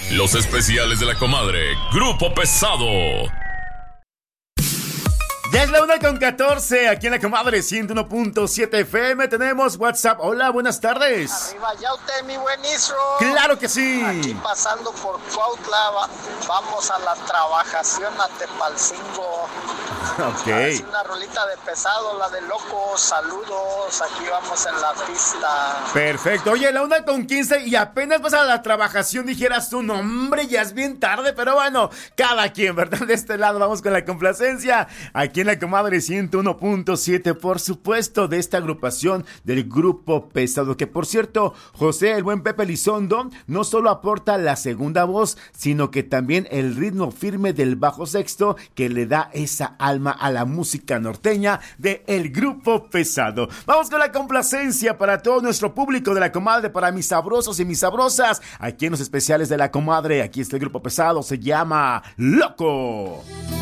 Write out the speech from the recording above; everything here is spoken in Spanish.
Los especiales de la comadre, Grupo Pesado. Ya es la 1:14, aquí en la comadre 101.7 FM. Tenemos WhatsApp. Hola, buenas tardes. Arriba Yaute, mi buen Isro. Claro que sí. Aquí pasando por Cuautla, vamos a la trabajación a Tepalcingo. Ok. Es una rolita de Pesado, la de Locos. Saludos, aquí vamos en la pista. Perfecto. Oye, la 1:15 y apenas vas a la trabajación, dijeras tú, no, hombre, ya es bien tarde, pero bueno, cada quien, ¿verdad? De este lado vamos con la complacencia. Aquí en la comadre 101.7, por supuesto, de esta agrupación del Grupo Pesado, que por cierto, José, el buen Pepe Elizondo, no solo aporta la segunda voz, sino que también el ritmo firme del bajo sexto que le da esa alma a la música norteña de el Grupo Pesado. Vamos con la complacencia para todo nuestro público de la comadre, para mis sabrosos y mis sabrosas, aquí en los especiales de la comadre. Aquí está el Grupo Pesado, se llama Loco.